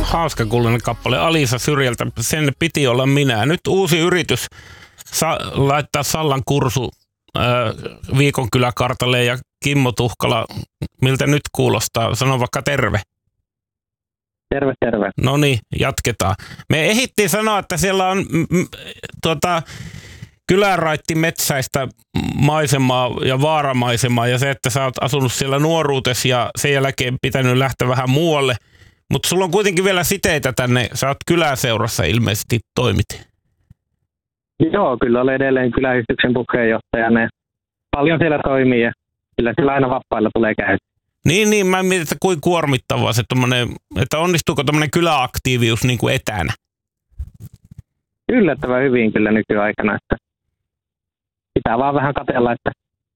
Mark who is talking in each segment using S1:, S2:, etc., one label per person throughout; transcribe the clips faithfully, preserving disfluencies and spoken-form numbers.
S1: hauska kuuloinen kappale Alisa Syrjältä. Sen piti olla minä. Nyt uusi yritys sa- laittaa Sallan Kursu äh, Viikon kyläkartalle ja Kimmo Tuhkala. Miltä nyt kuulostaa? Sano vaikka terve.
S2: Terve, terve.
S1: No niin, jatketaan. Me ehdittiin sanoa, että siellä on m- m- tuota, kyläraitti metsäistä maisemaa ja vaaramaisemaa ja se, että sä oot asunut siellä nuoruutesi ja sen jälkeen pitänyt lähteä vähän muualle. Mutta sulla on kuitenkin vielä siteitä tänne. Sä oot kyläseurassa ilmeisesti toimit.
S2: Joo, kyllä olen edelleen kyläyhdistyksen puheenjohtajana ja paljon siellä toimii ja kyllä siellä aina vapailla tulee käydä.
S1: Niin, niin, mä mietin, että kuin kuormittavaa se tommonen, että onnistuuko tommonen kyläaktiivius niin kuin etänä?
S2: Yllättävän hyvin kyllä nykyaikana, että pitää vaan vähän katsella, että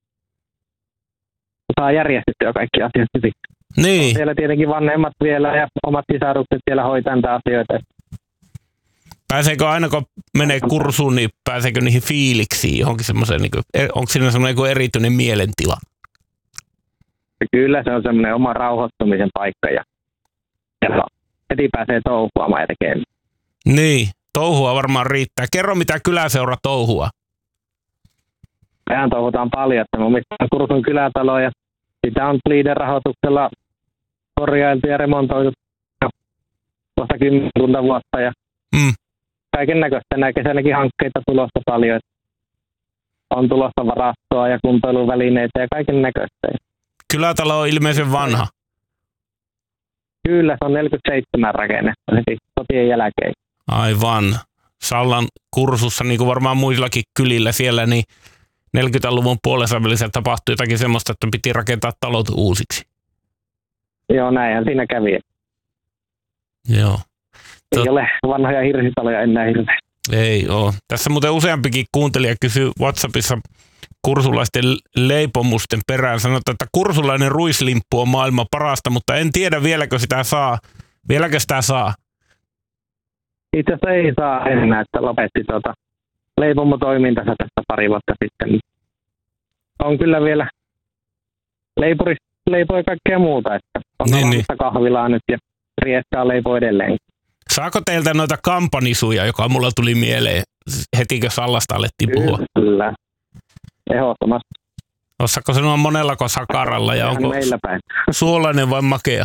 S2: saa järjestettyä kaikki asiat hyvin.
S1: Niin.
S2: On siellä tietenkin vanhemmat vielä ja omat sisarukset siellä hoitaa näitä asioita.
S1: Pääseekö aina kun menee kursuun, niin pääseekö niihin fiiliksiin johonkin semmoiseen, niin kuin, onko siinä semmoinen erityinen mielentila?
S2: Kyllä se on semmoinen oma rauhoittumisen paikka ja, ja heti pääsee touhuamaan ja tekemään.
S1: Niin, touhua varmaan riittää. Kerro mitä kyläseura touhua.
S2: Mehän touhutaan paljon, että me omistetaan Kursun kylätalo ja sitä on Leader rahoituksella korjailtu ja remontoitu kohta kymmenkunta vuotta ja
S1: mm.
S2: kaiken näköistä. Tänä kesänäkin hankkeita tulossa paljon. On tulossa varastoa ja kuntoiluvälineitä ja kaiken näköistä.
S1: Kylätalo on ilmeisen vanha.
S2: Kyllä, se on neljäkymmentäseitsemän rakennettu heti sotien jälkeen.
S1: Aivan. Sallan Kursussa, niin kuin varmaan muillakin kylillä siellä, niin neljäkymmentäluvun puolessa välissä tapahtui jotakin semmoista, että piti rakentaa talot uusiksi.
S2: Joo, näinhän siinä kävi.
S1: Joo.
S2: Ei
S1: Tot...
S2: ole vanhoja hirsitaloja enää hirveästi.
S1: Ei ole. Tässä muuten useampikin kuuntelija kysyy WhatsAppissa kursulaisten leipomusten perään. Sanotaan, että kursulainen ruislimppu on maailman parasta, mutta en tiedä vieläkö sitä saa. Vieläkö sitä saa?
S2: Itse asiassa ei saa enää, että lopetti tuota leipomotoimintansa tästä pari vuotta sitten. On kyllä vielä leipuri leipoi kaikkea muuta, että on niin, niin. kahvilaa nyt ja rieskaa leipoo edelleen.
S1: Saako teiltä noita kampanisuja, joka mulla tuli mieleen heti, kun Sallasta alettiin puhua?
S2: Kyllä, ehdottomasti.
S1: Osaatko sanoa monellako sakaralla ja onko
S2: meillä päin
S1: suolainen vai makea?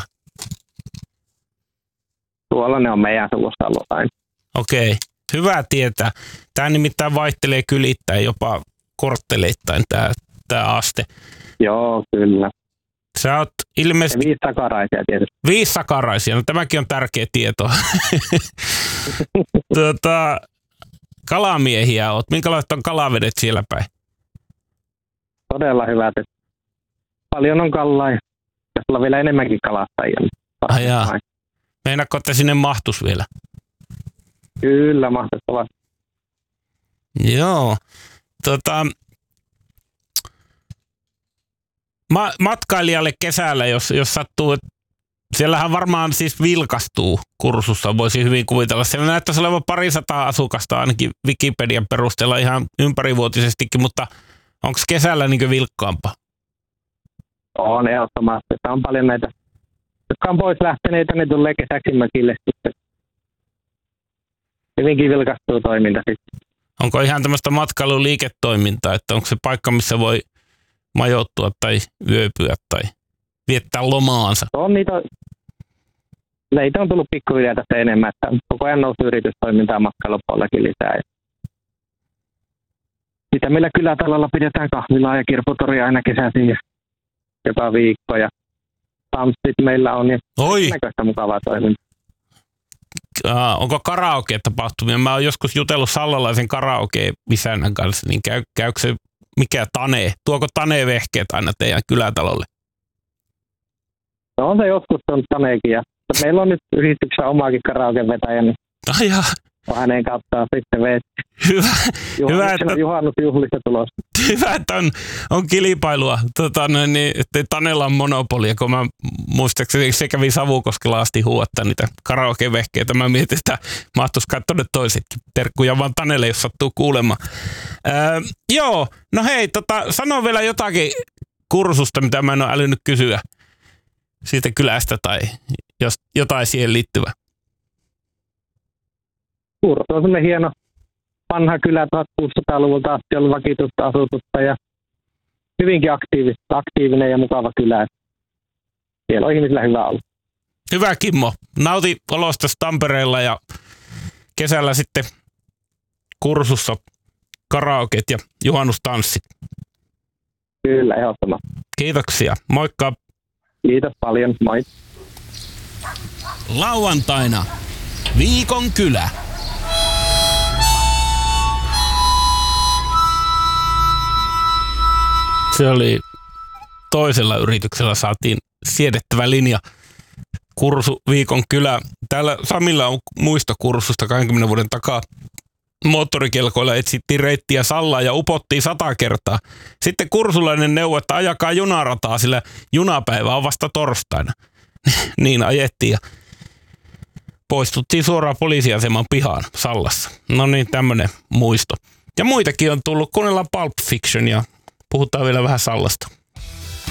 S2: Suolainen on meidän suvussa ollut aina.
S1: Okei, hyvä tietää. Tämä nimittäin vaihtelee kylittäin, jopa kortteleittain tämä, tämä aste.
S2: Joo, kyllä.
S1: Sä oot ilmeisesti...
S2: Ja viisi sakaraisia tietysti.
S1: Viisi sakaraisia, no tämäkin on tärkeä tieto. tuota, kalamiehiä oot. Minkälaiset on kalavedet siellä päin?
S2: Todella hyvät. Paljon on kalaa ja jos on vielä enemmänkin kalastajia.
S1: Ah jaa. Meinaatko, että sinne mahtuisi vielä?
S2: Kyllä, mahtuisi kovasti.
S1: Joo. Tota... Ma- matkailijalle kesällä, jos, jos sattuu, että siellähän varmaan siis vilkastuu Kursussa, voisi hyvin kuvitella. Siellä näyttäisi olevan parisataa asukasta ainakin Wikipedian perusteella ihan ympärivuotisestikin, mutta onko kesällä niin vilkkaampaa?
S2: On ehdottomasti. On paljon näitä, jotka on pois lähteneitä, ne tulee kesäksi mökille sitten. Hyvinkin vilkastuu toiminta sitten.
S1: Onko ihan tämmöistä matkailuliiketoimintaa, että onko se paikka, missä voi majoittua tai yöpyä tai viettää lomaansa?
S2: On niitä, neitä on tullut pikkuhiljaa tästä enemmän, että koko ajan nousi yritystoimintaa matkailupuolellakin lisää. Sitten meillä kylätalolla pidetään kahvilaa ja kirpputoria aina kesäisin ja joka viikko ja tanssit meillä on ja näköistä mukavaa toimintaa.
S1: Uh, onko karaoke-tapahtumia? Mä oon joskus jutellut sallalaisen karaoke-isännän kanssa, niin käy, käykö se mikä Tane? Tuoko Tane-vehkeet aina teidän kylätalolle?
S2: No on se joskus on Taneekin. Ja meillä on nyt yhdistyksessä omaakin karaoke-vetäjä, niin
S1: ah,
S2: on hänen kauttaan sitten veetti.
S1: Hyvä. Hyvä, että
S2: juhannusjuhlista tulossa.
S1: Hyvä, että on, on kilpailua. Tota, no, niin, ettei Tanella on monopolia, kun mä muistaakseni se kävi Savukoskella asti huuattaa niitä karaoke-vehkeitä. Mä mietin, että mahtuisikaan tuonne toisetkin. Terkkuja vaan Tanelle, jos sattuu kuulemaan. Öö, joo, no hei, tota, sano vielä jotakin kursusta, mitä mä en ole älynyt kysyä siitä kylästä tai jos, jotain siihen liittyvää.
S2: Kursu on semmoinen hieno vanha kylä, tuhatkuusisataaluvulta asti ollut vakituista asutusta ja hyvinkin aktiivinen ja mukava kylä. Siellä on ihmisillä hyvä olla.
S1: Hyvä Kimmo. Nauti olosta Tampereella ja kesällä sitten Kursussa karaoket ja juhannustanssit.
S2: Kyllä, ehdottomasti.
S1: Kiitoksia. Moikka.
S2: Kiitos paljon. Moi.
S1: Lauantaina Viikon kylä. Se oli toisella yrityksellä saatiin siedettävä linja. Kursu Viikon kylä. Täällä Samilla on muisto Kursusta kaksikymmentä vuoden takaa. Moottorikelkoilla etsittiin reittiä Sallaan ja upottiin sata kertaa. Sitten kursulainen neuvoi, että ajakaa junarataa, sillä junapäivä on vasta torstaina. Niin ajettiin ja poistuttiin suoraan poliisiaseman pihaan Sallassa. No niin, tämmönen muisto. Ja muitakin on tullut. Kuunnellaan Pulp Fiction ja puhutaan vielä vähän Sallasta.